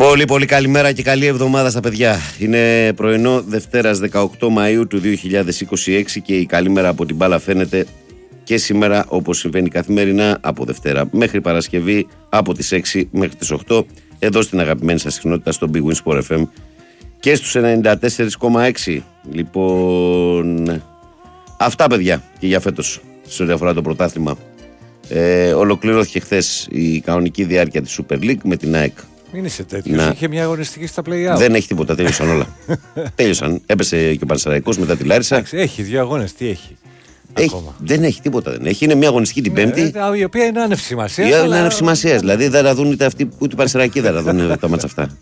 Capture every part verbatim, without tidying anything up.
Πολύ πολύ καλημέρα και καλή εβδομάδα στα παιδιά. Είναι πρωινό Δευτέρας δεκαοκτώ Μαΐου του δύο χιλιάδες είκοσι έξι και η καλημέρα από την μπάλα φαίνεται και σήμερα, όπως συμβαίνει καθημερινά, από Δευτέρα μέχρι Παρασκευή από τις έξι μέχρι τις οκτώ, εδώ στην αγαπημένη σας συχνότητα στο Big Win Sport εφ εμ και στους ενενήντα τέσσερα κόμμα έξι. Λοιπόν, αυτά παιδιά και για φέτος σε ό,τι αφορά το πρωτάθλημα. Ε, ολοκληρώθηκε χθες η κανονική διάρκεια της Super League με την ΑΕΚ. Μην είσαι τέτοιος, είχε μια αγωνιστική στα play-out. Δεν έχει τίποτα, τέλειωσαν όλα. Τέλειωσαν. Έπεσε και ο Πανσεραϊκός μετά τη Λάρισα. Έχει δύο αγώνες, τι έχει. Έχει, δεν έχει τίποτα, δεν έχει. Είναι μια αγωνιστική την Πέμπτη. Ναι, η οποία είναι άνευ σημασίας. Η οποία είναι αλλά... άνευ σημασίας. Δηλαδή δεν θα δουν ούτε αυτοί ούτε οι Πανσεραϊκοί δεν θα δουν τα μάτσα αυτά.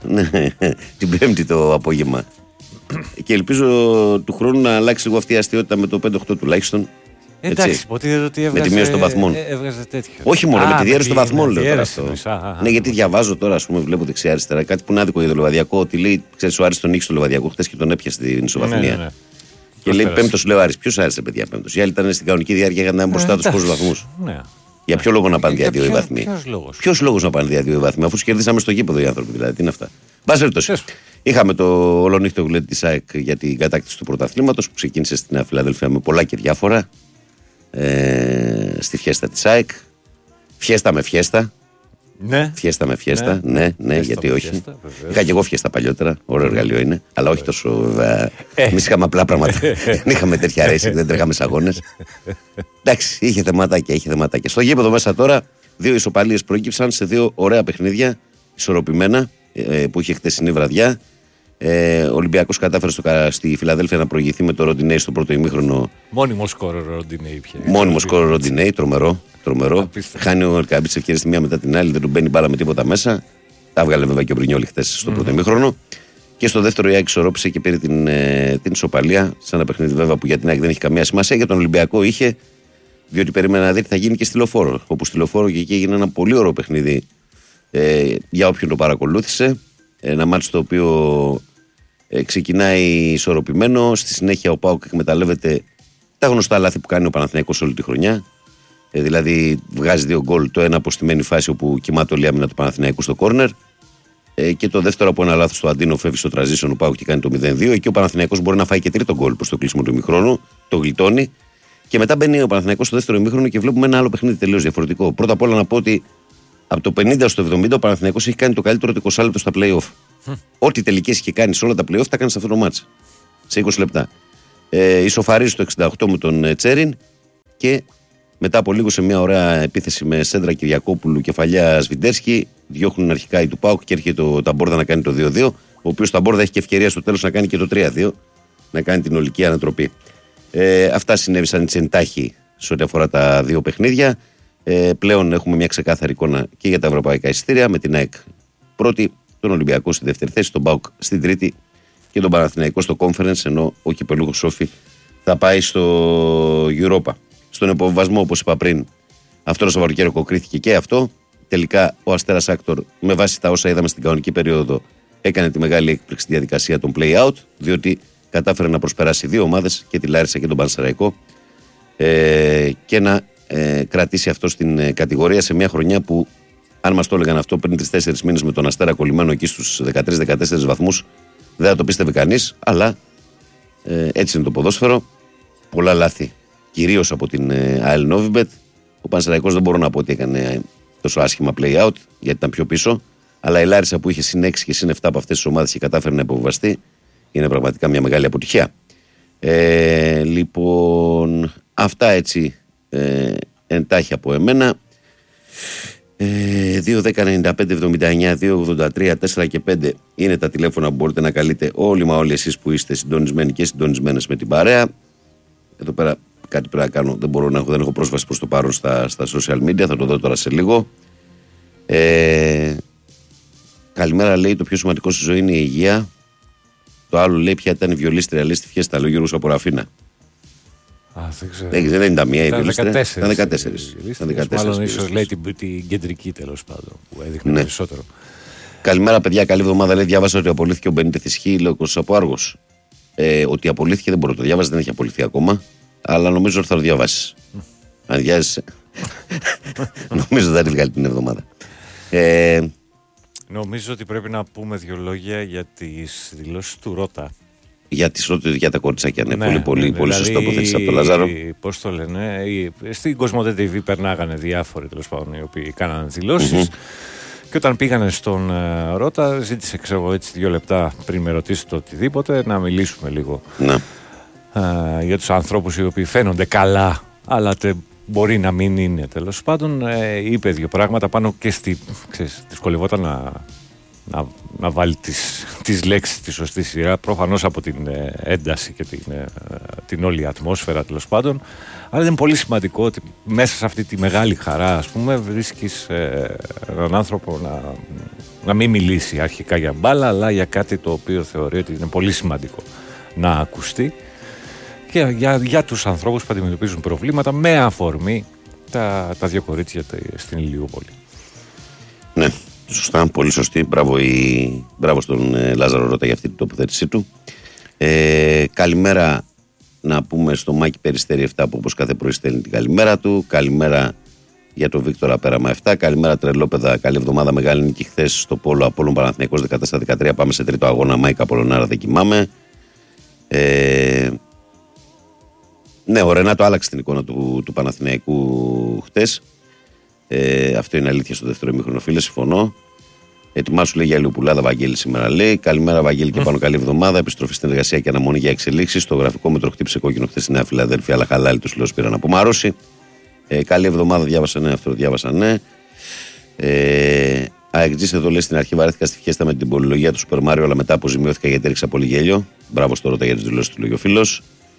Την Πέμπτη το απόγευμα. Και ελπίζω του χρόνου να αλλάξει λίγο αυτή η αστείωτα με το πέντε οκτώ τουλάχιστον. Εντάξει, υποτίθεται ότι έβγαζε, με τη μείωση των βαθμών. Έβγαζε τέτοιο. Όχι μόνο, με τη διαίρεση των βαθμών λέω τώρα αυτό. Α, α, ναι, γιατί διαβάζω τώρα, ας πούμε, βλέπω δεξιά-αριστερά κάτι που είναι άδικο για το Λεβαδιακό. Ότι λέει, ξέρεις, ο Άρης τον είχε στο Λεβαδιακό χτες και τον έπιασε στην ισοβαθμία. Ναι, ναι, ναι. Και λέει πέμπτος, λέω Άρης. Ποιος Άρης, παιδιά, πέμπτος? Οι άλλοι ήταν στην κανονική διάρκεια για να είναι μπροστά τους πόσους βαθμούς. Ναι. Για ποιο λόγο να πάνε δια δύο οι βαθμοί? Ποιος λόγος να πάνε δια δύο οι βαθμοί, αφού κερδίσαμε στο γήπεδο οι άνθρωποι, δηλαδή, τι είναι αυτά. Μπας περιπτώσει. Είχαμε το ολονύχτο γουλέτη της ΑΕΚ για την κατάκτηση του πρωταθλήματος που ξεκίνησε στην Φιλαδέλφια με πολλά και διάφορα. Ε, στη φιέστα της ΑΕΚ. Φιέστα με φιέστα. Ναι. Φιέστα με φιέστα. Ναι, ναι, ναι γιατί όχι. Φιέστα, είχα και εγώ φιέστα παλιότερα. Ωραίο εργαλείο είναι. Αλλά όχι τόσο. Ε, Εμείς είχαμε απλά πράγματα. Δεν είχαμε τέτοια racing, δεν τρέχαμε σε αγώνες. Εντάξει, είχε θεματάκια, είχε θεματάκια. Στο γήπεδο μέσα τώρα, δύο ισοπαλίες προέκυψαν σε δύο ωραία παιχνίδια ισορροπημένα ε, που είχε χτεσινή βραδιά. Ε, ο Ολυμπιακός κατάφερε στο, στη Φιλαδέλφια να προηγηθεί με το Ροντινέι στο πρώτο ημίχρονο. Μόνιμο σκόρ ο Ροντινέι πια. Μόνιμο σκόρ ο Ροντινέι, τρομερό. τρομερό. Χάνει ο Ελκαμπή τις ευκαιρίες τη μία μετά την άλλη, δεν του μπαίνει μπάλα με τίποτα μέσα. Τα έβγαλε βέβαια και ο Μπρινιόλι χθες στο mm. πρώτο ημίχρονο. Και στο δεύτερο η ΑΕΚ ισορρόπησε και πήρε την, ε, την ισοπαλία. Σε ένα παιχνίδι βέβαια που για την ΑΕΚ δεν έχει καμία σημασία. Για τον Ολυμπιακό είχε, διότι περίμενα να δει τι θα γίνει και στη Λεωφόρο. Όπου στη Λεωφόρο και εκεί έγινε ένα πολύ ωραίο παιχνίδι ε, για όποιον το παρακολούθησε. Ένα μάτσο το οποίο ε, ξεκινάει ισορροπημένο. Στη συνέχεια ο ΠΑΟΚ εκμεταλλεύεται τα γνωστά λάθη που κάνει ο Παναθηναϊκός όλη τη χρονιά. Ε, δηλαδή βγάζει δύο γκολ. Το ένα από στημένη φάση όπου κοιμάται όλη η άμυνα του Παναθηναϊκού στο κόρνερ. Ε, και το δεύτερο από ένα λάθος του Αντίνο φεύγει στο transition ο ΠΑΟΚ και κάνει το μηδέν δύο. Εκεί ο Παναθηναϊκός μπορεί να φάει και τρίτο γκολ προς το κλείσιμο του ημιχρόνου. Το γλιτώνει. Και μετά μπαίνει ο Παναθηναϊκός στο δεύτερο ημίχρονο και βλέπουμε ένα άλλο παιχνίδι τελείως διαφορετικό. Πρώτα απ' όλα να πω ότι από το πενήντα στο εβδομήντα ο Παναθηναϊκός έχει κάνει το καλύτερο είκοσι λεπτό στα play-off. Mm. Ό,τι τελικές είχε κάνει σε όλα τα play-off τα κάνει σε αυτό το μάτς. Σε είκοσι λεπτά. Ε, ισοφαρίζει το εξήντα οκτώ με τον ε, Τσέριν και μετά από λίγο σε μια ωραία επίθεση με σέντρα Κυριακόπουλου κεφαλιά Σβιντέρσκι, διώχνουν αρχικά οι του ΠΑΟΚ και έρχεται ο Ταμπόρδα να κάνει το δύο δύο. Ο οποίος Ταμπόρδα έχει και ευκαιρία στο τέλος να κάνει και το τρία δύο, να κάνει την ολική ανατροπή. Ε, αυτά συνέβησαν έτσι εντάχει σε ό,τι αφορά τα δύο παιχνίδια. Ε, πλέον έχουμε μια ξεκάθαρη εικόνα και για τα ευρωπαϊκά εισιτήρια με την ΑΕΚ πρώτη, τον Ολυμπιακό στη δεύτερη θέση, τον ΠΑΟΚ στην τρίτη και τον Παναθηναϊκό στο Conference, ενώ ο κυπελούχος Σόφι θα πάει στο Europa. Στον υποβιβασμό, όπως είπα πριν, αυτό το Σαββατοκύριακο κρίθηκε και αυτό. Τελικά ο Αστέρας Άκτορ, με βάση τα όσα είδαμε στην κανονική περίοδο, έκανε τη μεγάλη έκπληξη στη διαδικασία των play-out, διότι κατάφερε να προσπεράσει δύο ομάδες, και τη Λάρισα και τον Πανσεραϊκό, ε, και να ε, κρατήσει αυτό στην ε, κατηγορία σε μια χρονιά που, αν μας το έλεγαν αυτό πριν τρεις τέσσερις μήνες με τον Αστέρα κολλημένο εκεί στους δεκατρείς δεκατέσσερις βαθμούς, δεν θα το πίστευε κανείς, αλλά ε, έτσι είναι το ποδόσφαιρο. Πολλά λάθη, κυρίως από την ε, ΑΕΛ Νόβιμπετ. Ο Πανσεραϊκός δεν μπορώ να πω ότι έκανε τόσο άσχημα play-out, γιατί ήταν πιο πίσω. Αλλά η Λάρισα που είχε συν έξι και συν επτά από αυτές τις ομάδες και κατάφερε να υποβιβαστεί, είναι πραγματικά μια μεγάλη αποτυχία. Ε, λοιπόν, αυτά έτσι ε, εντάχει από εμένα. Ε, δύο δέκα ενενήντα πέντε εβδομήντα εννιά δύο ογδόντα τρία τέσσερα και πέντε είναι τα τηλέφωνα που μπορείτε να καλείτε όλοι μα όλοι εσείς που είστε συντονισμένοι και συντονισμένες με την παρέα. Εδώ πέρα κάτι πρέπει να κάνω, δεν μπορώ να έχω, δεν έχω πρόσβαση προς το παρόν στα, στα social media, θα το δω τώρα σε λίγο. Ε, καλημέρα, λέει, το πιο σημαντικό στη ζωή είναι η υγεία. Το άλλο λέει ποια ήταν η βιολίστρια, λέει, στη φιέστα, λέει ο Γιώργος από Ραφίνα. Α, δεν ξέρω. Δεν είναι τα μία η βιολίστρια. Ήταν δεκατέσσερις. Μάλλον ίσως λέει την, την κεντρική, τέλος πάντων, που έδειχνε ναι. περισσότερο. Καλημέρα, παιδιά, καλή εβδομάδα. Λέει, διάβασα ότι απολύθηκε ο Μπενίτε Θησχή, λέει ο Κώστας από Άργος. Ε, ότι απολύθηκε δεν μπορώ να το διάβασα, δεν έχει απολυθεί ακόμα. Αλλά νομίζω ότι θα το διαβάσει. Mm. Αν διάβασε. Νομίζω ότι θα τη βγάλει την εβδομάδα. Ε, Νομίζω ότι πρέπει να πούμε δύο λόγια για τις δηλώσεις του Ρώτα. Για, τις, για τα κοριτσάκια, ναι, ναι πολύ, πολύ, ναι, πολύ δηλαδή, σωστό τοποθέτηση από τον Λάζαρο. Πώς το λένε, στην Κοσμοτέ τι βι περνάγανε διάφοροι τέλος πάντων οι οποίοι κάνανε δηλώσεις. Mm-hmm. Και όταν πήγανε στον uh, Ρώτα, ζήτησε ξέρω έτσι δύο λεπτά πριν με ρωτήσει το οτιδήποτε να μιλήσουμε λίγο ναι. uh, για τους ανθρώπους οι οποίοι φαίνονται καλά, αλλά τε, μπορεί να μην είναι τέλος πάντων. Ε, είπε δύο πράγματα πάνω και στη. Ξέρεις, δυσκολευόταν να, να, να βάλει τις, τις λέξεις στη σωστή σειρά, προφανώς από την ε, ένταση και την, ε, την όλη ατμόσφαιρα τέλος πάντων. Αλλά είναι πολύ σημαντικό ότι μέσα σε αυτή τη μεγάλη χαρά, ας πούμε, βρίσκεις ε, έναν άνθρωπο να, να μην μιλήσει αρχικά για μπάλα, αλλά για κάτι το οποίο θεωρεί ότι είναι πολύ σημαντικό να ακουστεί και για, για τους ανθρώπους που αντιμετωπίζουν προβλήματα με αφορμή τα, τα δύο κορίτσια στην Ηλιούπολη. Ναι, σωστά, πολύ σωστή. Μπράβο, η... Μπράβο στον ε, Λάζαρο Ρώτα για αυτή την τοποθέτησή του. Ε, καλημέρα να πούμε στο Μάκη Περιστέρη επτά που όπως κάθε πρωί στέλνει την καλημέρα του. Καλημέρα για τον Βίκτορα Πέραμα επτά. Καλημέρα Τρελόπεδα. Καλή εβδομάδα. Μεγάλη νίκη χθες στο Πόλο Απόλλων Παναθηναϊκός δεκατέσσερα δεκατρία. Πάμε σε τρίτο αγώνα. Μάικα Απόλλωνάρα δεν κοιμάμαι. Ε, ναι, ο Ρενάτο άλλαξε την εικόνα του, του Παναθηναϊκού χθες. Ε, αυτό είναι αλήθεια στο δεύτερο ημίχρονο, φίλε. Συμφωνώ. Ετοιμάσου λέει για Λιοπουλάδα Βαγγέλη σήμερα λέει. Καλημέρα Βαγγέλη και πάνω καλή εβδομάδα. Επιστροφή στην εργασία και αναμονή για εξελίξεις. Το γραφικό μέτρο χτύπησε κόκκινο χθες στη Νέα Φιλαδέλφια, αλλά χαλάλι του λέω πήραν από Μαρούση. Ε, καλή εβδομάδα, διάβασα ναι, αυτό διάβασα ναι. Ε, Αεκτζής εδώ λέει στην αρχή βαρέθηκα στη φιέστα με την πολυλογία του Σούπερ Μάριο, αλλά μετά αποζημιώθηκα γιατί έριξα πολύ γέλιο. Μπράβο στο Ρώτα για τις δηλώσεις του, λέει ο φίλος.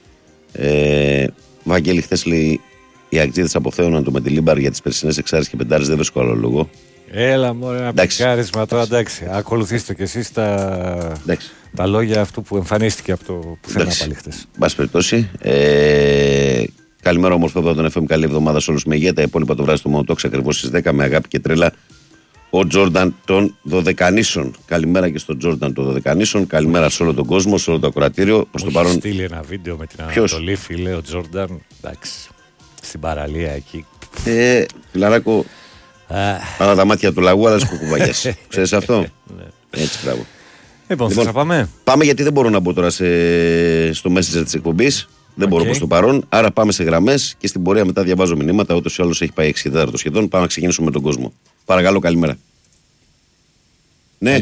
Ε, Βαγγέλη, χθες λέει οι Αεκτζίδες αποθέωναν το με τη Λίμπαρ για τις περσινές εξάρες και πεντάρες, δεν βρίσκω άλλο λόγο. Έλα μωρέ, ένα πικάρισμα τώρα, εντάξει. Ακολουθήστε κι εσείς τα, τα λόγια αυτού που εμφανίστηκε από το πουθενά πάλι χθες. Μπας περιπτώσει. Ε, καλημέρα όμορφα από τον εφ εμ, καλή εβδομάδα σε όλους με υγεία. Τα υπόλοιπα το βράδυ στο Μονοτόξ ακριβώς στις δέκα με αγάπη και τρέλα. Ο Τζόρνταν των Δωδεκανήσων. Καλημέρα και στον Τζόρνταν των Δωδεκανήσων. Καλημέρα σε όλο τον κόσμο, σε όλο το ακροατήριο. Έχει παρόν... στείλει ένα βίντεο με την Ανατολή, φίλε, ο Τζόρνταν. Εντάξει. Στην παραλία εκεί. Ε, φιλαράκο. Άρα τα μάτια του λαγού, αλλά σκουκουβαγιάς. Ξέρεις αυτό. Έτσι, μπράβο. Λοιπόν, λοιπόν, θα πάμε. Πάμε γιατί δεν μπορώ να μπω τώρα σε... στο messenger της εκπομπής. Δεν okay. μπορώ προς το παρόν. Άρα πάμε σε γραμμές και στην πορεία μετά διαβάζω μηνύματα. Ούτως ή άλλως έχει πάει έξι και τέσσερα σχεδόν. Πάμε να ξεκινήσουμε με τον κόσμο. Παρακαλώ, καλημέρα. Ναι.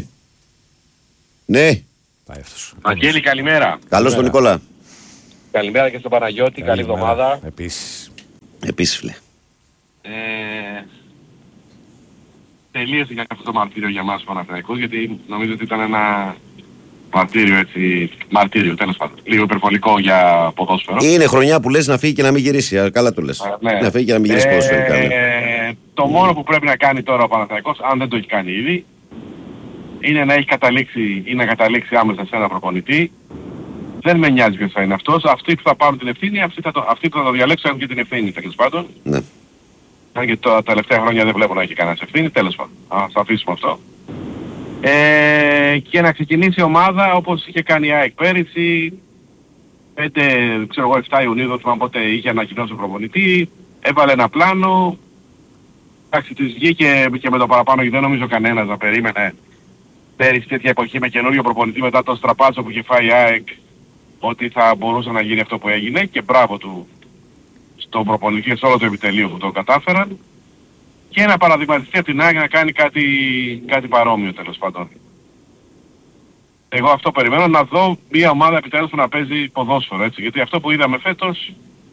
Ναι. Πάει αυτός. Αγγέλη, καλημέρα. Καλώς τον Νικόλα. Καλημέρα και στον Παναγιώτη. Καλή εβδομάδα. Επίσης. Επίσης, φίλε. Ε... Τελείωσε για αυτό το μαρτύριο για μας Παναθηναϊκούς, γιατί νομίζω ότι ήταν ένα μαρτύριο έτσι, μαρτύριο τέλος πάντων, λίγο υπερβολικό για ποδόσφαιρο. Είναι χρονιά που λες να φύγει και να μην γυρίσει, καλά το λες. Α, ναι. Να φύγει και να μην γυρίσει ε, ποδοσφαιρικά. Ναι. Το μόνο που πρέπει να κάνει τώρα ο Παναθηναϊκός, αν δεν το έχει κάνει ήδη, είναι να έχει καταλήξει ή να καταλήξει άμεσα σε ένα προπονητή. Δεν με νοιάζει ποιος θα είναι αυτός, αυτοί που θα πάρουν την ευθύνη, αυτοί, θα το, αυτοί που θα το διαλέξουν έχουν και την ευθύνη τέλος πάντων. Ναι. Αν και τα τελευταία χρόνια δεν βλέπω να έχει κανένας ευθύνη, τέλος πάντων. Ας το αφήσουμε αυτό. Ε, και να ξεκινήσει η ομάδα όπως είχε κάνει η ΑΕΚ πέρυσι, πέντε, ξέρω εγώ, εφτά Ιουνίου, δεν θυμάμαι πότε είχε ανακοινώσει ο προπονητή, έβαλε ένα πλάνο, εντάξει, της βγήκε και με το παραπάνω, γιατί δεν νομίζω κανένας να περίμενε πέρυσι τέτοια εποχή με καινούριο προπονητή μετά το στραπάτσο που είχε φάει η ΑΕΚ, ότι θα μπορούσε να γίνει αυτό που έγινε, και μπράβο του στον προπονητή και σε όλο το επιτελείο που το κατάφεραν, και να παραδειγματιστεί από την ΑΕΚ να κάνει κάτι, κάτι παρόμοιο τέλος πάντων. Εγώ αυτό περιμένω, να δω μια ομάδα επιτέλους που να παίζει ποδόσφαιρο, έτσι, γιατί αυτό που είδαμε φέτος,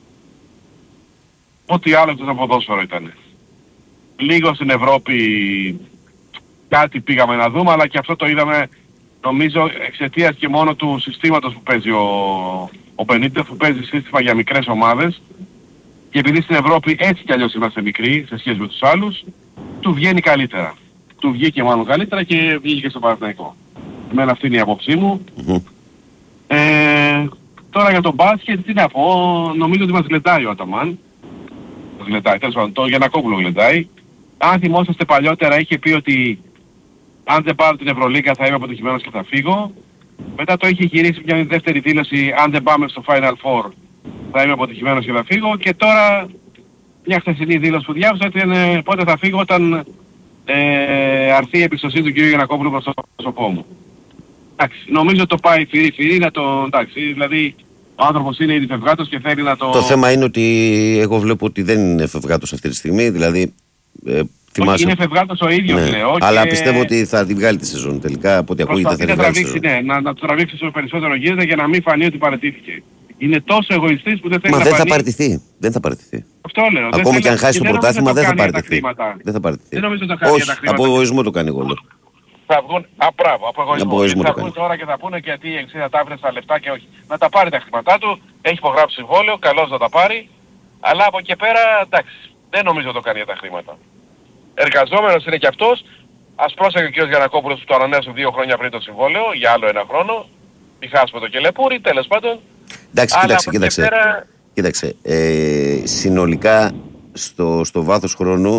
ό,τι άλλο το ποδόσφαιρο ήταν. Λίγο στην Ευρώπη κάτι πήγαμε να δούμε, αλλά και αυτό το είδαμε νομίζω εξαιτίας και μόνο του συστήματος που παίζει ο, ο Μπενίτες, που παίζει σύστημα για μικρές ομάδες. Και επειδή στην Ευρώπη έτσι κι αλλιώς είμαστε μικροί σε σχέση με τους άλλους, του βγαίνει καλύτερα. Του βγήκε μάλλον καλύτερα και βγήκε και στο Παναθηναϊκό. Εμένα αυτή είναι η απόψή μου. Mm-hmm. Ε, τώρα για τον μπάσκετ, τι να πω, νομίζω ότι μας γλεντάει ο Αταμάν. Μας γλεντάει, τέλος πάντων, το Γιαννακόπουλο γλεντάει. Αν θυμόσαστε παλιότερα είχε πει ότι αν δεν πάρω την Ευρωλίγκα θα είμαι αποτυχημένος και θα φύγω. Μετά το είχε γυρίσει μια δεύτερη δήλωση, αν δεν πάμε στο Final Four θα είμαι αποτυχημένος και θα φύγω, και τώρα μια χθεσινή δήλωση που διάβασα ότι είναι πότε θα φύγω όταν ε, αρθεί η εμπιστοσύνη του κ. Γιαννακόπουλου προς το πρόσωπό μου. Εντάξει, νομίζω το πάει φυρί-φυρί να το... Εντάξει, δηλαδή ο άνθρωπος είναι ήδη φευγάτος και θέλει να το... Το θέμα είναι ότι εγώ βλέπω ότι δεν είναι φευγάτος αυτή τη στιγμή, δηλαδή... Ε, θυμάσαι... Όχι, είναι φευγάτος ο ίδιος, ναι. λέω. Αλλά και... πιστεύω ότι θα τη βγάλει τη σεζόν τελικά, από ό,τι ακούγεται θα τη βγάλει τη σεζόν. Ναι, να, να το τραβήξει όσο περισσότερο γίνεται για να μην φανεί ότι παραιτήθηκε. Είναι τόσο εγωιστής που δεν θέλει Μα να δεν φανεί. θα παραιτηθεί. Δεν θα παραιτηθεί. Αυτό λέω. Ακόμη και αν χάσει το πρωτάθλημα δεν θα παραιτηθεί. Δεν θα παραιτηθεί. Δεν νομίζω ότι θα κάνει Όχι, τα χρήματα. από εγωισμό το κάνει εγώ λέω. Θα βγουν, α, μπράβο, από εγωισμό. Από εγωισμό θα το βγουν κάνει. τώρα και θα πούνε γιατί η εξήντα τα έφερε στα λεφτά και όχι. Να τα πάρει τα χρήματά του, έχει υπογράψει συμβόλαιο, καλώς να τα πάρει. Αλλά από εκεί πέρα, εντάξει, δεν νομίζω ότι το κάνει για τα χρήματα. Εργαζόμενος είναι και αυτός. Ας πρόσεχε ο κ. Γιαννακόπουλος που το ανανέωσαν δύο χρόνια πριν το συμβόλαιο, για άλλο ένα χρόνο. Μη χάσουμε το κελεπούρι, τέλος πάντων. Εντάξει, Αλλά κοίταξε, από κοίταξε. πέρα... Κοίταξε. Ε, συνολικά στο, στο βάθος χρόνου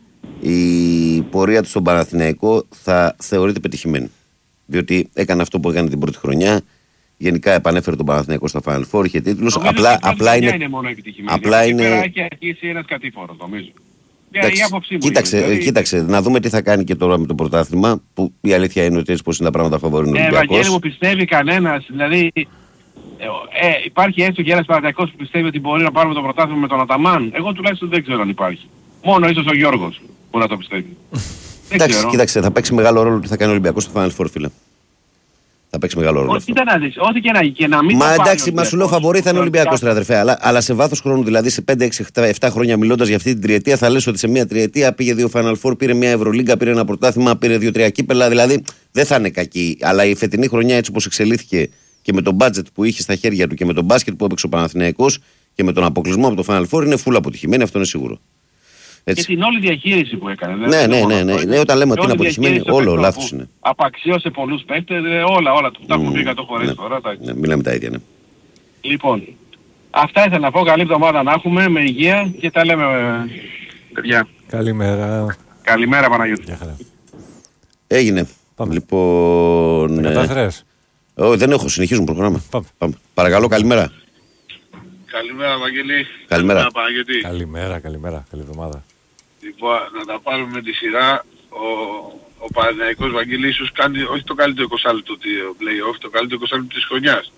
η πορεία του στον Παναθηναϊκό θα θεωρείται πετυχημένη. Διότι έκανε αυτό που έκανε την πρώτη χρονιά. Γενικά επανέφερε τον Παναθηναϊκό στα Final Four, είχε τίτλους. Νομίζω Απλά, ότι η απλά είναι. είναι μόνο επιτυχημένη. Απλά είναι. Πέρα έχει αρχίσει ένας κατήφορος, νομίζω. Εντάξει, η άποψή μου κοίταξε, είναι, δηλαδή... κοίταξε, να δούμε τι θα κάνει και τώρα με το πρωτάθλημα. Που η αλήθεια είναι ότι έτσι πως είναι τα πράγματα φαβορούν ο Ε, Ολυμπιακός. Ευαγγέλη μου, πιστεύει κανένας, δηλαδή ε, ε, υπάρχει έστω και ένας Παναθηναϊκός που πιστεύει ότι μπορεί να πάρουμε το πρωτάθλημα με τον Αταμάν. Εγώ τουλάχιστον δεν ξέρω αν υπάρχει. Μόνο ίσως ο Γιώργος που να το πιστεύει. Εντάξει, κοίταξε, θα παίξει μεγάλο ρόλο τι θα κάνει ο Ολυμπιακός στο Final Four, φίλε. Θα παίξει μεγάλο ρόλο. Όχι, κοίτα να δεις, ό,τι και να, και να μην Μα το εντάξει, πάρει μα σου λέω φαβορί θα είναι ο Ολυμπιακός τώρα, αδερφέ. Αλλά, αλλά σε βάθος χρόνου, δηλαδή σε πέντε, έξι, επτά χρόνια μιλώντας για αυτή την τριετία, θα λες ότι σε μία τριετία πήγε δύο Final Four, πήρε μία Ευρωλίγκα, πήρε ένα πρωτάθλημα, πήρε δύο-τρία κύπελα. Δηλαδή δεν θα είναι κακή. Αλλά η φετινή χρονιά έτσι όπως εξελίχθηκε και με το budget που είχε στα χέρια του και με τον μπάσκετ που έπαιξε ο Παναθηναϊκός και με τον αποκλεισμό από το Final Four είναι full αποτυχημένη, αυτό είναι σίγουρο. Έτσι. Και την όλη διαχείριση που έκανε. Ναι, ναι, ναι, ναι, ναι, ναι. Όταν λέμε ότι είναι αποτυχημένη, όλο λάθος είναι. Απαξίωσε πολλούς παίκτες, όλα, όλα. Τα έχουμε πει εκατό φορές ναι, τώρα. Ναι, μιλάμε τα ίδια, ναι. Λοιπόν, αυτά ήθελα να πω. Καλή εβδομάδα να έχουμε, με υγεία και τα λέμε, παιδιά. Καλημέρα. Καλημέρα, Παναγιώτη. Γεια χαρά. Έγινε. Πάμε. Λοιπόν... Δεν κατάφερες. Όχι, δεν έχω, συνεχίζουμε προγράμμα. Πάμε. Πάμε. Παρακαλώ, καλημέρα. Καλημέρα, Βαγγελή. Καλημέρα. Παναγιώτη. Καλημέρα, καλημέρα. Καλή εβδομάδα. Λοιπόν, να τα πάρουμε με τη σειρά. Ο, ο Παναθηναϊκός, Βαγγέλη, ίσως κάνει όχι το καλύτερο είκοσι λεπτό του play-off, το καλύτερο είκοσι λεπτό της χρονιάς.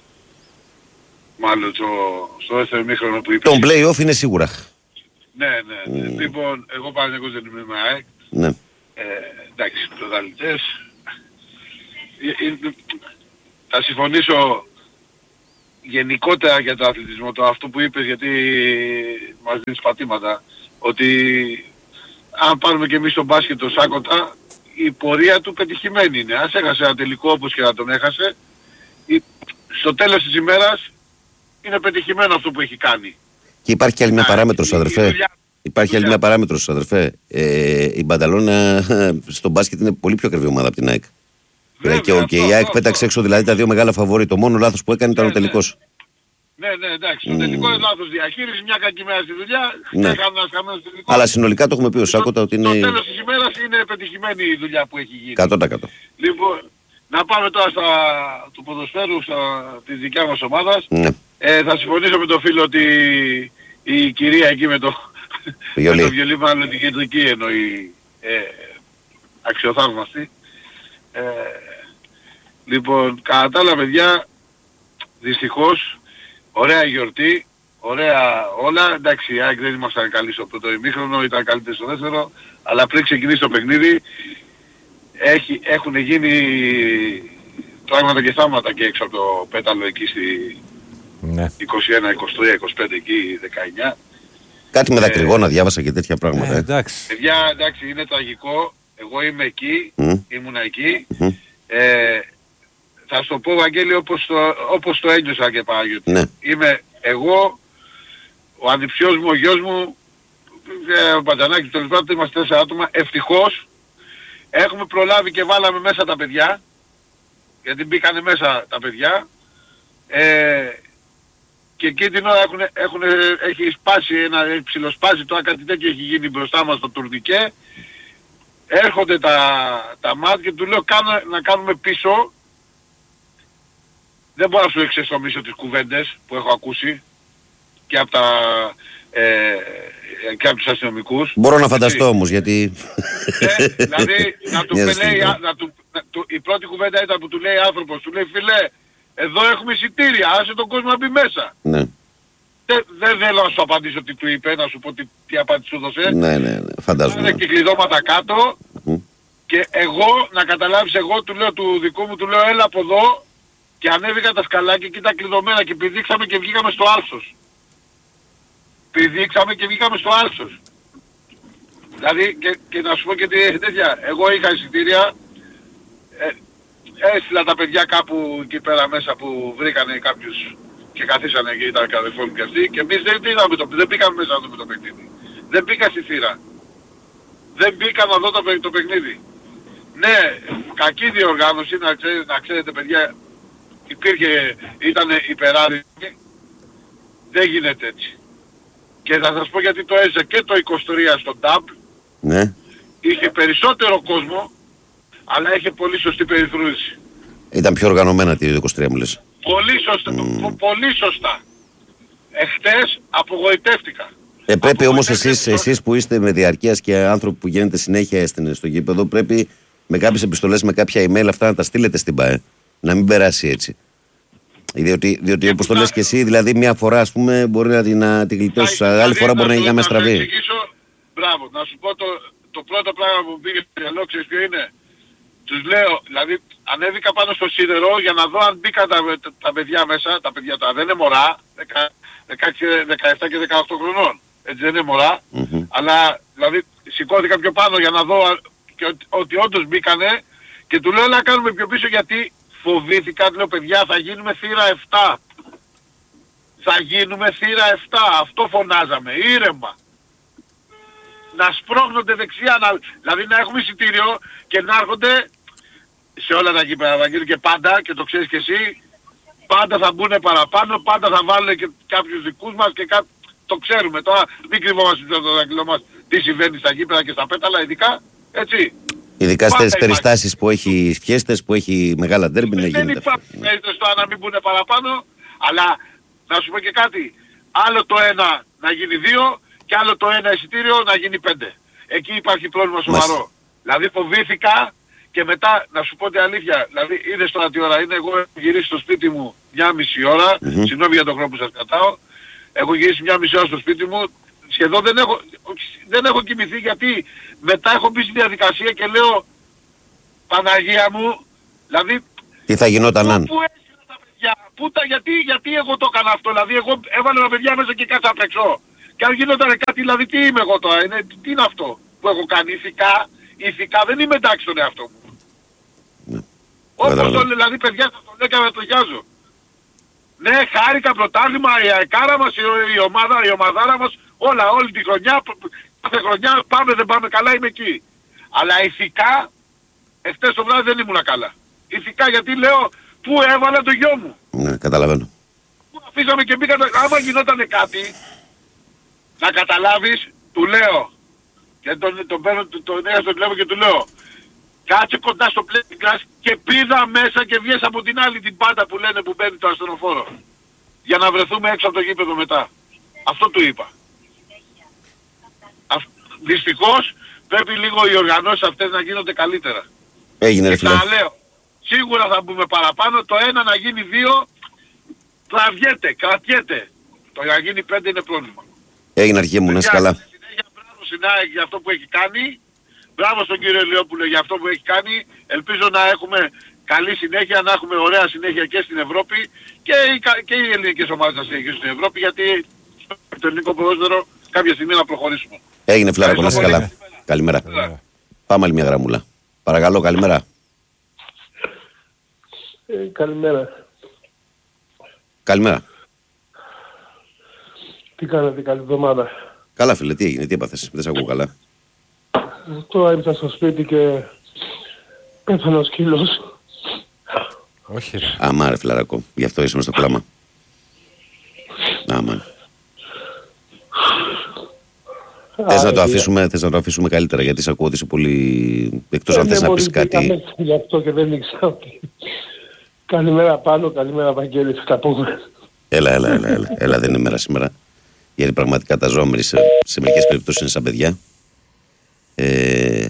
Μάλλον στο, στο δεύτερο ημίχρονο που είπε. Το play-off είναι σίγουρα. Ναι, ναι, ναι. Mm. Λοιπόν, εγώ Παναθηναϊκός δεν είμαι με ΑΕΚ. Ναι. Ε, εντάξει, πρωταθλητές. Ε, ε, θα συμφωνήσω γενικότερα για το αθλητισμό, το αυτό που είπες, γιατί μας δίνεις πατήματα, ότι αν πάρουμε και εμείς τον μπάσκετ το Σάκοτα, η πορεία του πετυχημένη είναι. Ας έχασε ένα τελικό όπως και να τον έχασε, η, στο τέλος της ημέρας είναι πετυχημένο αυτό που έχει κάνει. Και υπάρχει και άλλη μια παράμετρος, αδερφέ. Δουλειά, Υπάρχει άλλη μια παράμετρος, αδερφέ. Ε, η Μπανταλώνα στο μπάσκετ είναι πολύ πιο ακριβή ομάδα από την ΑΕΚ. Βέβαια, και ο, και η ΑΕΚ πέταξε έξω δηλαδή τα δύο μεγάλα φαβόρι. Το μόνο λάθος που έκανε ήταν ο τελικός. Ναι, ναι, εντάξει. Το τελικό είναι λάθος διαχείριση, μια κακή μέρα στη δουλειά. Ναι. Έκανα ένας χαμένος τελικός. Αλλά συνολικά το έχουμε πει ο Σάκοτα ότι είναι. Στο τέλος της ημέρας είναι πετυχημένη η δουλειά που έχει γίνει. εκατό τοις εκατό. Λοιπόν, να πάμε τώρα στα, του ποδοσφαίρου, στα, της δικιάς μας ομάδας. Ναι. Ε, θα συμφωνήσω με τον φίλο ότι η κυρία εκεί με το βιολί, με το βιολί μάλλον την κεντρική εννοεί ε, αξιοθαύμαστη. Ε, λοιπόν, κατά τα άλλα παιδιά, δυστυχώς, ωραία γιορτή, ωραία όλα. Εντάξει, η ΑΕΚ δεν ήμασταν καλοί στο πρώτο ημίχρονο, ήταν καλύτεροι στο δεύτερο, αλλά πριν ξεκινήσει το παιχνίδι, έχει, έχουν γίνει πράγματα και θάματα και έξω από το πέταλο εκεί στη Ναι. είκοσι ένα, είκοσι τρία, είκοσι πέντε εκεί, δεκαεννιά. Κάτι με δακρυγόνα, διάβασα και τέτοια πράγματα. Ε, Ε. εντάξει. Παιδιά, εντάξει, είναι τραγικό. Εγώ είμαι εκεί, Mm. ήμουνα εκεί. Mm. Ε, θα σου το πω, Βαγγέλη, όπως το, όπως το ένιωσα και Παναγιώτη. Ναι. Είμαι εγώ, ο ανιψιός μου, ο γιος μου, ε, ο Πατζανάκης, τέλος πάντων, είμαστε τέσσερα άτομα. Ευτυχώς έχουμε προλάβει και βάλαμε μέσα τα παιδιά, γιατί μπήκανε μέσα τα παιδιά. Ε, και εκεί την ώρα έχουν, έχουν, έχει σπάσει ένα ψιλοσπάσει, τώρα κάτι τέτοιο έχει γίνει μπροστά μας στο τουρνικέ. Έρχονται τα, τα μάτια και του λέω κάνω, να κάνουμε πίσω. Δεν μπορώ να σου εξαισθομίσω τις κουβέντες που έχω ακούσει και από τα ε, και από τους αστυνομικούς. Μπορώ να φανταστώ όμως γιατί... Ε, δηλαδή να του λέει, να του, να, του, η πρώτη κουβέντα ήταν που του λέει άνθρωπος, του λέει φίλε, εδώ έχουμε εισιτήρια, άσε τον κόσμο να μπει μέσα. Ναι. Δεν δε θέλω να σου απαντήσω τι του είπε, να σου πω τι, τι απάντηση σου δώσε. Ναι, ναι, ναι, φαντάζομαι. Άνε και κλειδώματα κάτω mm. και εγώ, να καταλάβεις, εγώ του λέω του δικού μου, του λέω έλα από εδώ και ανέβηκα τα σκαλάκια και ήταν κλειδωμένα και πηδήξαμε και βγήκαμε στο άλσος. Πηδήξαμε και βγήκαμε στο άλσος. Δηλαδή και, και να σου πω και τέτοια, εγώ είχα εισιτήρια, ε, έστειλα τα παιδιά κάπου εκεί πέρα μέσα που βρήκανε κάποιους και καθίσανε και ήταν αδερφοί μου και αυτοί και εμείς δεν, είδαμε το, δεν πήγαμε μέσα να δούμε το παιχνίδι. Δεν πήγα στη θύρα. Δεν πήγα να δω το, το παιχνίδι. Ναι, κακή διοργάνωση, να ξέρετε, να ξέρετε παιδιά, υπήρχε, ήταν υπεράδικη, δεν γίνεται έτσι. Και θα σας πω γιατί το έζησα και το είκοσι τρία στο ντάμπ. Ναι. Είχε περισσότερο κόσμο, αλλά είχε πολύ σωστή περιφρούδηση. Ήταν πιο οργανωμένα τη είκοσι τρία μου λες. Πολύ σωστά. Mm. Πολύ σωστά. Εχθές απογοητεύτηκα. Ε, πρέπει όμως εσείς, εσείς που είστε με διαρκείας και άνθρωποι που γίνετε συνέχεια στο γήπεδο, πρέπει με κάποιες επιστολές, με κάποια email αυτά να τα στείλετε στην ΠΑΕ. Να μην περάσει έτσι. Διότι, διότι όπως το λες και εσύ, δηλαδή μια φορά ας πούμε μπορεί να την, να την γλιτώσεις, άλλη φορά μπορεί να γίνει μια στραβή. Να σου εξηγήσω, μπράβο, να σου πω το, το πρώτο πράγμα που πήγε στο μυαλό, ξέρεις ποιο είναι. Τους λέω, δηλαδή ανέβηκα πάνω στο σίδερο για να δω αν μπήκαν τα, τα, τα παιδιά μέσα, τα παιδιά τα δεν είναι μωρά, δεκαέξι, δεκαεπτά και δεκαοκτώ χρονών, έτσι δεν είναι μωρά, mm-hmm. αλλά δηλαδή σηκώθηκα πιο πάνω για να δω και ότι, ότι όντως μπήκανε και του λέω να κάνουμε πιο πίσω γιατί φοβήθηκα, λέω παιδιά θα γίνουμε θύρα επτά. Θα γίνουμε θύρα επτά, αυτό φωνάζαμε, ήρεμα. Να σπρώχνονται δεξιά, να, δηλαδή να έχουμε εισιτήριο και να έρχονται σε όλα τα γήπεδα, θα γίνουν και πάντα και το ξέρεις και εσύ, πάντα θα μπουν παραπάνω, πάντα θα βάλουν και κάποιους δικούς μας και κά... το ξέρουμε τώρα, μην κρυβόμαστε το δακτυλό μας τι συμβαίνει στα γήπεδα και στα πέταλα, ειδικά, έτσι. Ειδικά στις περιστάσεις που έχει φιέστες, που έχει μεγάλα ντέρμπι, να γίνεται. Δεν υπάρχει περίπτωση τώρα να μην μπουν παραπάνω, αλλά να σου πω και κάτι, άλλο το ένα να γίνει δύο και άλλο το ένα εισιτήριο να γίνει πέντε. Εκεί υπάρχει πρόβλημα σοβαρό. Μας... Δηλαδή φοβήθηκα και μετά να σου πω την αλήθεια, δηλαδή είδες τώρα τι ώρα είναι, εγώ έχω γυρίσει στο σπίτι μου μια μισή ώρα, mm-hmm. συγγνώμη για τον χρόνο που σας κρατάω, έχω γυρίσει μια μισή ώρα στο σπίτι μου, σχεδόν δεν έχω, δεν έχω κοιμηθεί γιατί μετά έχω μπει στη διαδικασία και λέω Παναγία μου, δηλαδή τι θα γινόταν αν. Πού έστειλα τα παιδιά, πού τα, γιατί, γιατί εγώ το έκανα αυτό, δηλαδή εγώ έβαλα τα παιδιά μέσα και κάτσα απ' έξω. Και αν γινόταν κάτι, δηλαδή τι είμαι εγώ τώρα, είναι, τι είναι αυτό που έχω κάνει, ηθικά, ηθικά δεν είμαι εντάξει στον εαυτό μου. Ναι. Όπως το λέω, δηλαδή παιδιά θα το λέω και να το γιάζω. Ναι, χάρηκα πρωτάθλημα, η αεκάρα μας, η, η ομάδα, η ομαδάρα μας, όλα, όλη τη χρονιά, κάθε χρονιά πάμε δεν πάμε καλά, είμαι εκεί. Αλλά ηθικά, εχθές το βράδυ δεν ήμουνα καλά. Ηθικά γιατί λέω, πού έβαλα το γιο μου. Ναι, καταλαβαίνω. Πού αφήσαμε και μπήκα, άμα γινόταν κάτι, να καταλάβεις, του λέω, και τον, τον παίρνω, τον, τον νέα στον τηλέφωνο και του λέω, κάτσε κοντά στο plexiglass και πήδα μέσα και βγες από την άλλη την πάντα που λένε που μπαίνει το ασθενοφόρο. Για να βρεθούμε έξω από το γήπεδο μετά. Αυτό του είπα. Αυ... Δυστυχώς πρέπει λίγο οι οργανώσεις αυτές να γίνονται καλύτερα. Έγινε ρε φίλε. Και λέω, σίγουρα θα μπούμε παραπάνω, το ένα να γίνει δύο, τραβιέται, κρατιέται. Το να γίνει πέντε είναι πρόβλημα. Έγινε αρχή μου, να είσαι καλά. Συνέχεια μπράβο στην ΑΕΚ για αυτό που έχει κάνει. Μπράβο στον κύριο Ηλιόπουλο για αυτό που έχει κάνει. Ελπίζω να έχουμε καλή συνέχεια, να έχουμε ωραία συνέχεια και στην Ευρώπη και οι, και οι ελληνικές ομάδες να συνεχίσουν στην Ευρώπη γιατί στο ελληνικό ποδόσφαιρο κάποια στιγμή να προχωρήσουμε. Έγινε φιλάρακο, να είσαι καλά. Καλημέρα. Yeah. Πάμε άλλη μια γραμμούλα. Παρακαλώ, καλημέρα. Ε, καλημέρα. Καλημέρα. Τι κάνετε, καλή εβδομάδα. Καλά φίλε, τι έγινε, τι έπαθες, δεν σε ακούω καλά. Τώρα ήρθα στο σπίτι και πέθανε ο σκύλος. Όχι ρε. Αμά ρε φιλαράκο, γι' αυτό ήσουν στο κλάμα. Αμά. Θες να το αφήσουμε, θες να το αφήσουμε καλύτερα γιατί σε ακούω ότι είσαι πολύ... Εκτός αν θες να πεις κάτι... Γι' αυτό και δεν ήξερα ότι... Καλημέρα πάνω, καλημέρα Βαγγέλη, θα τα πούμε. Έλα, έλα, έλα, έλα, έλα, δεν είναι μέρα σήμερα. Γιατί πραγματικά τα ζώα σε, σε μερικές περιπτώσεις είναι σαν παιδιά. Ε...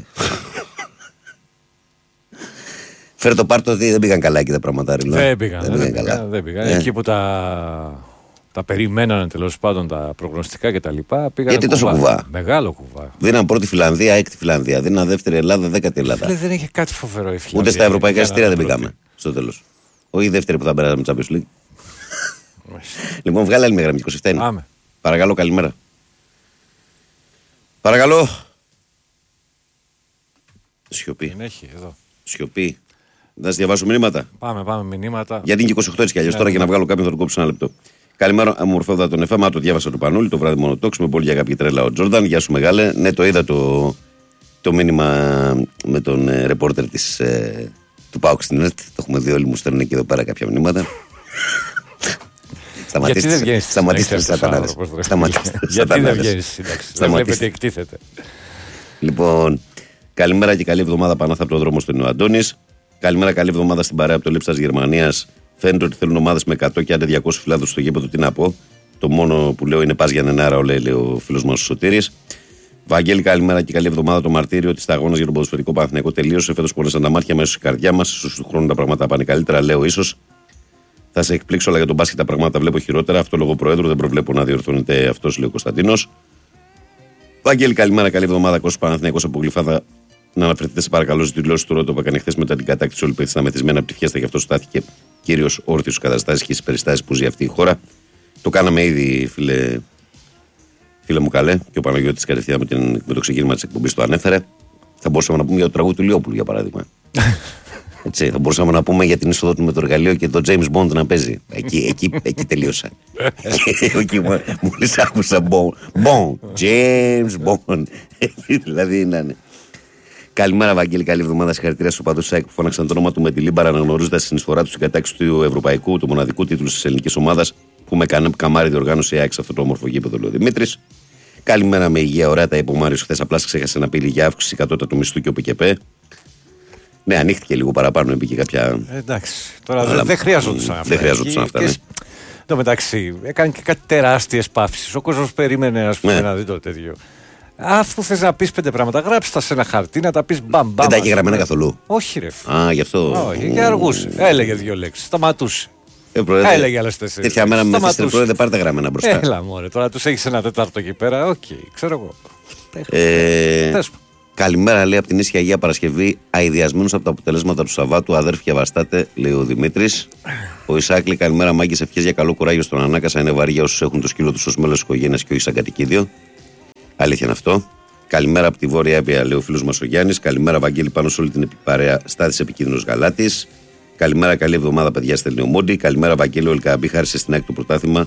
Φέρε το πάρτο ότι δεν πήγαν καλά εκεί τα πράγματα. Δεν πήγαν, δεν, δεν, πήγαν, δεν πήγαν. Ε. Εκεί που τα, τα περιμένανε τέλος πάντων τα προγνωστικά κτλ. Γιατί τόσο κουβά. Μεγάλο κουβά. Δίναν πρώτη Φιλανδία, έκτη Φιλανδία. Δίναν δεύτερη Ελλάδα, δέκατη Ελλάδα. Φίλε, δεν είχε κάτι φοβερό η Φιλανδία. Ούτε στα ευρωπαϊκά εισιτήρια δεν πήγαμε στο τέλος. Όχι η δεύτερη που θα περάσαμε Champions League. Λοιπόν, βγάλε άλλη μια γραμμή. είκοσι επτά είναι. Παρακαλώ, καλημέρα. Παρακαλώ. Σιωπή. Δεν έχει εδώ. Σιωπή. Να σα διαβάσω μηνύματα. Πάμε, πάμε μηνύματα. Γιατί είναι και είκοσι οκτώ έτσι κι αλλιώ. Τώρα για να βγάλω κάποιον θα το κόψω ένα λεπτό. Καλημέρα, αμορφόδα τον Εφέμα. Το διάβασα του Πανούλη το βράδυ μόνο τόξ. Με πολύ αγάπη και τρέλα ο Τζόρνταν. Γεια σου μεγάλε. Ναι, το είδα το, το μήνυμα με τον ε, ρεπόρτερ της, ε, του ΠΑΟΚ στην ΕΡΤ. Το έχουμε δει όλοι, μου στέλνουν και εδώ πέρα κάποια μηνύματα. Σταματήστε, σταματήστε τις σατανάδες. Σταματήστε. Γιατί δεν βγαίνεις σύνταξη. Δεν βλέπετε εκτίθεται. Λοιπόν, καλημέρα και καλή εβδομάδα πάνω από το δρόμο στον Ιω Αντώνης. Καλημέρα, καλή εβδομάδα στην παρέα από το Λίψας Γερμανίας. Φαίνεται ότι θέλουν ομάδες με εκατό και άντε διακόσιους φιλάδους στο γήπεδο. Τι να πω. Το μόνο που λέω είναι πας για νενάρα, λέει, λέει ο φίλος μας ο Σωτήρης. Βαγγέλη, καλημέρα και καλή εβδομάδα. Το μαρτύριο ότι στα αγώνα για τον ποδοσφαιρικό Παναθηναϊκό τελείωσε. Φέτος πόνεσαν τα μάτια μέσα στη καρδιά μας. Ίσως του χρόνου τα πράγματα πάνε καλύτερα, λέω ίσως. Θα σε εκπλήξω, αλλά για τον μπάσκετ τα πράγματα βλέπω χειρότερα. Αυτό λόγω Προέδρου δεν προβλέπω να διορθώνεται αυτός, λέει ο Κωνσταντίνος. Βαγγέλη, καλημέρα, καλή εβδομάδα. Κώσος Παναθηναϊκός από Γλυφάδα. Να αναφερθείτε σε παρακαλώ στη δηλώση του Ρώτο που έκανε χθες μετά την κατάκτηση όλη στα μεθυσμένα από τη Φιέστα και αυτό στάθηκε κύριος όρθιος στις καταστάσεις και στις περιστάσεις που ζει αυτή η χώρα. Το κάναμε ήδη, φίλε, φίλε μου καλέ, και ο Παναγιώτης κατευθείαν με, την, με το ξεκίνημα της εκπομπής το ανέφερε. Θα μπορούσαμε να πούμε για το τραγούδι του Λιόπουλου, για παράδειγμα. Έτσι, θα μπορούσαμε να πούμε για την είσοδο του με το εργαλείο και τον James Bond να παίζει. Εκεί, εκεί, εκεί τελείωσα. Εκεί μόλις άκουσα Bond. James Bond. Δηλαδή να είναι. Καλημέρα, Βαγγέλη. Καλή εβδομάδα. Συγχαρητήρια στου παδού ΣΑΕΚ που φώναξαν το όνομα του με τη Λίμπαρα, αναγνωρίζοντα τη συνεισφορά του στην κατάκτηση του ευρωπαϊκού, του μοναδικού τίτλου τη ελληνική ομάδα που με καμάρι διοργάνωσε η ΑΕΚ σε αυτό το όμορφο γήπεδο, λέει ο Δημήτρης. Καλημέρα, με υγεία, ωραία τα είπε ο Μάριος. Χθες απλά ξέχασε να πει για αύξηση κατώτατου μισθού και ο ΠΚΠ. Ναι, ανοίχτηκε λίγο παραπάνω, είπε και κάποια. Ε, εντάξει. Τώρα δεν δε χρειαζόντουσαν αυτά. Δεν χρειαζόντουσαν αυτά. Ναι. Εν τω μεταξύ, έκανε και κάτι τεράστιες παύσεις. Ο κόσμος περίμενε, ας πούμε, ναι. να δει το τέτοιο. Αφού θες να πεις πέντε πράγματα, γράψτε τα σε ένα χαρτί, να τα πεις μπαμ μπαμ. Δεν τα είχε γραμμένα καθόλου. Όχι, ρε. Α, γι' αυτό. Όχι, και αργούσε. Έλεγε δύο λέξεις. Σταματούσε. Ε, πρόεδρε, έλεγε άλλες τέσσερις. Τέτοια μέρα με τέσσερις πρόεδρε, πάρτε γραμμένα μπροστά. Έλα, μωρέ. Τώρα τους έχεις ένα τετάρτο εκεί πέρα. Οκ, okay, ξέρω εγώ. Ε, καλημέρα, λέει από την Ίσια Αγία Παρασκευή. Αηδιασμένος από τα αποτελέσματα του Σαββάτου, αδέρφια βαστάτε, λέει ο Δημήτρης. Ο Ισάκλη, καλημέρα, μάγκες, ευχές για καλό κουράγιο στον Ανάκασα. Είναι βαριά όσους έχουν το σκύλο τους ως μέλος της οικογένειας και όχι σαν κατοικίδιο. Αλήθεια είναι αυτό. Καλημέρα από τη Βόρεια Εύβοια, λέει ο φίλος μας ο Γιάννης. Καλημέρα, Βαγγέλη, πάνω σε όλη την παρέα. Στάθης επικίνδυνος Γαλάτης. Καλημέρα, καλή εβδομάδα, παιδιά, στέλνει ο Μόντι. Καλημέρα, Βαγγέλη, ο Ελκαμπή χάρισε στην ΑΕΚ το πρωτάθλημα.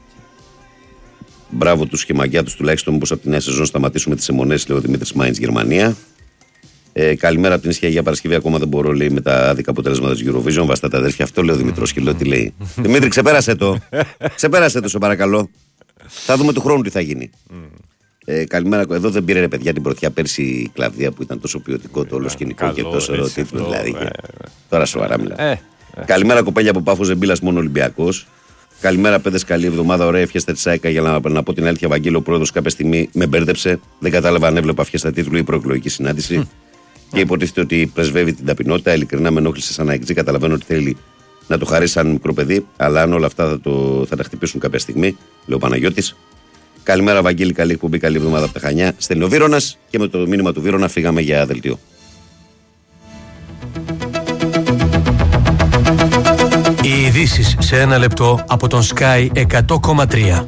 Μπράβο τους και μαγιά τους, τουλάχιστον μήπως από τη νέα σεζόν σταματήσουμε τις αιμονές, λέει ο Δημήτρης Μάιντς, Γερμανία. Ε, καλημέρα από την Ισχυα για Παρασκευή. Ακόμα δεν μπορώ, λέει, με τα άδικα αποτελέσματα της Eurovision. Βαστά τα αδέρφια. Αυτό λέει ο Δημητρός και λέω τι λέει. Δημήτρη, ξεπέρασε το. Ξεπέρασε το, σε παρακαλώ. Θα δούμε του χρόνου τι θα γίνει. Ε, καλημέρα. Εδώ δεν πήρε, ρε παιδιά, την πρωτιά πέρσι η Κλαβδία που ήταν τόσο ποιοτικό το όλο σκηνικό και τόσο τίτλο. Δηλαδή. Ε, τώρα σοβαρά μιλάω. Ε, ε. Καλημέρα, κοπέλια από Πάφο Ζεμπίλας, μόνο Ολυμπιακός. Καλημέρα, παιδες, καλή εβδομάδα. Ωραία φιέστα τη ΣΑΕΚΑ. Για να, να πω την αλήθεια, Βαγγέλη, ο πρόεδρος κάποια στιγμή με μπέρδεψε. Δεν κατάλαβα αν έβλεπα φιέστα τίτλου ή προεκλογική συνάντηση. Mm. Και υποτίθεται ότι πρεσβεύει την ταπεινότητα. Ειλικρινά με ενόχλησε σαν αεξή. Καταλαβαίνω ότι θέλει να το χαρίσει σαν μικρό παιδί. Αλλά αν όλα αυτά θα, το, θα τα χτυπήσουν κάποια στιγμή, λέει ο Παναγιώτης. Καλημέρα, Βαγγέλη, καλή εκπομπή, καλή εβδομάδα από τα Χανιά. Στέλνει ο Βύρονας και με το μήνυμα του Βύρονα φύγαμε για δελτίο. Οι ειδήσεις σε ένα λεπτό από τον Sky εκατό κόμμα τρία.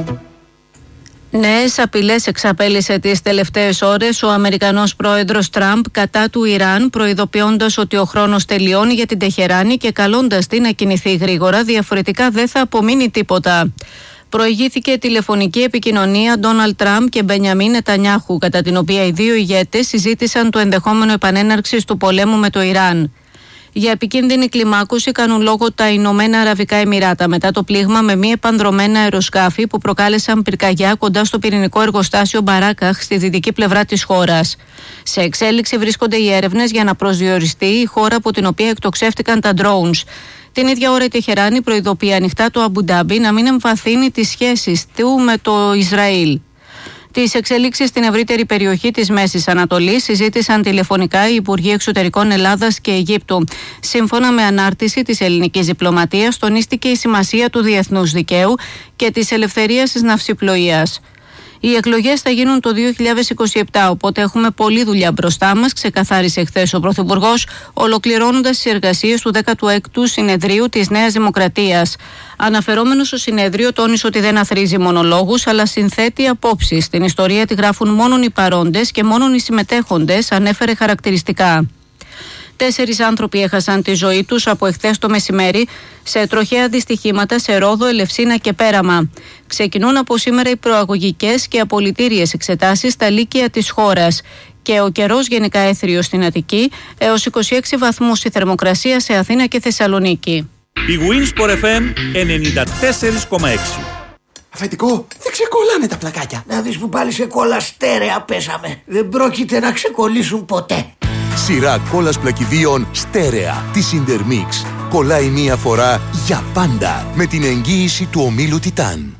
Νέες απειλές εξαπέλυσε τις τελευταίες ώρες ο Αμερικανός πρόεδρος Τραμπ κατά του Ιράν, προειδοποιώντας ότι ο χρόνος τελειώνει για την Τεχεράνη και καλώντας την να κινηθεί γρήγορα, διαφορετικά δεν θα απομείνει τίποτα. Προηγήθηκε τηλεφωνική επικοινωνία Ντόναλντ Τραμπ και Μπενιαμίν Νετανιάχου, κατά την οποία οι δύο ηγέτες συζήτησαν το ενδεχόμενο επανέναρξης του πολέμου με το Ιράν. Για επικίνδυνη κλιμάκωση κάνουν λόγο τα Ηνωμένα Αραβικά Εμιράτα μετά το πλήγμα με μη επανδρομένα αεροσκάφη που προκάλεσαν πυρκαγιά κοντά στο πυρηνικό εργοστάσιο Μπαράκαχ στη δυτική πλευρά της χώρας. Σε εξέλιξη βρίσκονται οι έρευνες για να προσδιοριστεί η χώρα από την οποία εκτοξεύτηκαν τα drones. Την ίδια ώρα η Τεχεράνη προειδοποιεί ανοιχτά το Αμπουντάμπι να μην εμβαθύνει τις σχέσεις του με το Ισραήλ. Τις εξελίξεις στην ευρύτερη περιοχή της Μέσης Ανατολής συζήτησαν τηλεφωνικά οι Υπουργοί Εξωτερικών Ελλάδας και Αιγύπτου. Σύμφωνα με ανάρτηση της ελληνικής διπλωματίας, τονίστηκε η σημασία του διεθνούς δικαίου και της ελευθερίας της ναυσιπλοείας. Οι εκλογές θα γίνουν το δύο χιλιάδες είκοσι επτά, οπότε έχουμε πολλή δουλειά μπροστά μας, ξεκαθάρισε χθες ο Πρωθυπουργός, ολοκληρώνοντας τις εργασίες του δέκατου έκτου Συνεδρίου της Νέας Δημοκρατίας. Αναφερόμενος στο συνέδριο, τόνισε ότι δεν αθροίζει μονολόγους, αλλά συνθέτει απόψεις. Την ιστορία τη γράφουν μόνον οι παρόντες και μόνον οι συμμετέχοντες, ανέφερε χαρακτηριστικά. Τέσσερις άνθρωποι έχασαν τη ζωή τους από εχθές το μεσημέρι σε τροχαία δυστυχήματα σε Ρόδο, Ελευσίνα και Πέραμα. Ξεκινούν από σήμερα οι προαγωγικές και απολυτήριες εξετάσεις στα λύκεια της χώρας και ο καιρός γενικά έθριος στην Αττική, έως είκοσι έξι βαθμούς η θερμοκρασία σε Αθήνα και Θεσσαλονίκη. Η Winsport εφ εμ ενενήντα τέσσερα κόμμα έξι. Αφεντικό, δεν ξεκολλάνε τα πλακάκια. Να δεις που πάλι σε κόλλα στέρεα πέσαμε. Δεν πρόκειται να ξεκολλήσουν ποτέ. Σειρά κόλλας πλακιδίων στέρεα της Intermix. Κολλάει μία φορά για πάντα με την εγγύηση του ομίλου Τιτάν.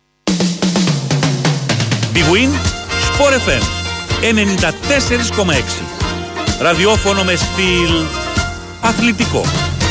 Big Win Sport εφ εμ ενενήντα τέσσερα κόμμα έξι. Ραδιόφωνο με στυλ αθλητικό.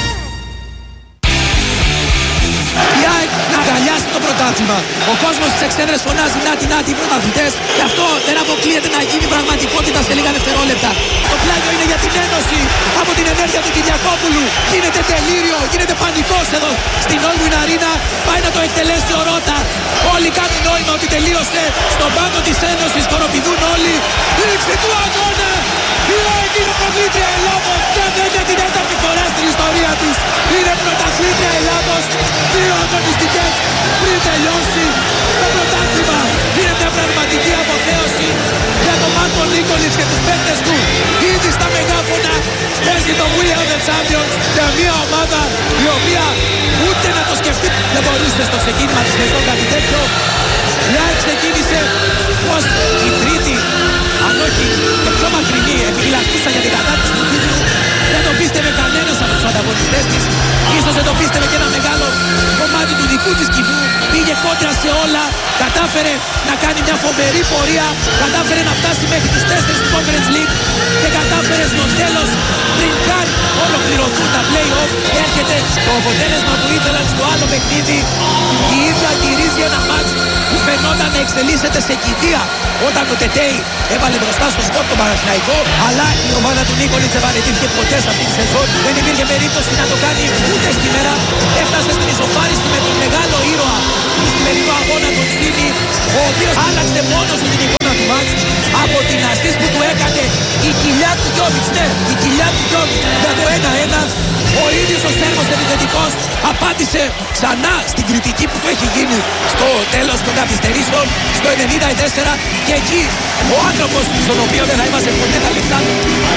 Να αγκαλιάσει το πρωτάθλημα. Ο κόσμος στις εξέδρες φωνάζει νάτι νάτι οι πρωταθλητές. Γι' αυτό δεν αποκλείεται να γίνει πραγματικότητα σε λίγα δευτερόλεπτα. Το πλάγιο είναι για την Ένωση. Από την ενέργεια του Κυριακόπουλου γίνεται τελείριο, γίνεται πανικός εδώ στην Όλμιν Αρίνα. Πάει να το εκτελέσει ο Ρώτα. Όλοι κάνουν νόημα ότι τελείωσε. Στον πάγκο της Ένωσης κοροπηδούν όλοι. Λήξη του αγώνα. Η ΑΕΚ είναι πρωταθλήτρια Ελλάδος και δεν για την τέταρτη φορά στην ιστορία της. Είναι πρωταθλήτρια Ελλάδος. Δύο αγωνιστικές πριν τελειώσει το πρωτάθλημα. Είναι μια πραγματική αποθέωση για τον Μάρκο Νίκολιτς και τους παίκτες του. Ήδη στα μεγάφωνα παίζει το We Are The Champions για μια ομάδα η οποία ούτε να το σκεφτεί. Δεν μπορούσε στο ξεκίνημα της σεζόν κάτι τέτοιο. Η ΑΕΚ ξεκίνησε ως η τρίτη, αν όχι και πιο μακρινή επιφυλακτούσα για την κατάρτιση του τίτλου. Δεν το πίστευε κανένας από τους ανταγωνιστές της. Ίσως δεν το πίστευε και ένα μεγάλο κομμάτι του δικού της κοινού. Πήγε κόντρα σε όλα. Κατάφερε να κάνει μια φοβερή πορεία. Κατάφερε να φτάσει μέχρι τις τέσσερις του Conference League. Και κατάφερε στο τέλος, πριν καν ολοκληρωθούν τα play-off, έρχεται το αποτέλεσμα που ήθελαν στο άλλο παιχνίδι. Η ίδια γυρίζει ένα μάτς που φαινόταν να εξελίσσεται σε κηδεία όταν ο Τετέι έβαλε μπροστά στο σκορ τον Παναθηναϊκό. Αλλά η ομάδα του Νίκολιτς δεν παραιτήθηκε ποτέ σε αυτή τη σεζόν. Δεν υπήρχε περίπτωση να το κάνει ούτε σήμερα. Έφτασε στην ισοφάριστη με τον μεγάλο ήρωα του σημερινού αγώνα, τον Σίμι, ο οποίος άλλαξε μόνος του την εικόνα του μάτς από την αστής που του έκανε η κοιλιά του Γιώβιτς. Ναι, η κοιλιά του Γιώβιτς για το ένα ένα. Ο ίδιος ο Σέρβος επιθετικός απάντησε ξανά στην κριτική που του έχει γίνει στο τέλος των καθυστερήσεων, στο ενενήντα τέσσερα, και εκεί ο άνθρωπος στον οποίο δεν θα είμαστε ποτέ τα λεφτά του,